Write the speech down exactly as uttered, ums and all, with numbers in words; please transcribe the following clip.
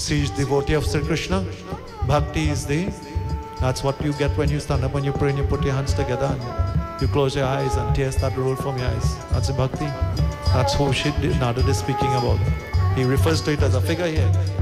She is devotee of Sri Krishna. Bhakti is the, that's what you get when you stand up, when you pray and you put your hands together and you close your eyes and tears start to roll from your eyes. That's a bhakti. That's who she, Narada is speaking about. He refers to it as a figure here.